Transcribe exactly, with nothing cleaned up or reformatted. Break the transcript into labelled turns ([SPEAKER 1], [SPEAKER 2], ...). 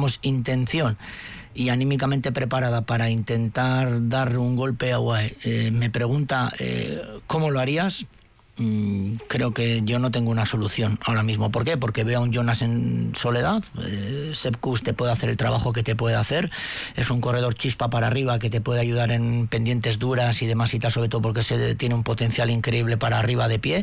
[SPEAKER 1] digamos, intención y anímicamente preparada para intentar dar un golpe a U A E, eh, me pregunta eh, ¿cómo lo harías? Mm, creo que yo no tengo una solución ahora mismo. ¿Por qué? Porque veo a un Jonas en soledad. eh, Sepp Kuss te puede hacer el trabajo que te puede hacer, es un corredor chispa para arriba que te puede ayudar en pendientes duras y demás y tal, sobre todo porque se tiene un potencial increíble para arriba de pie,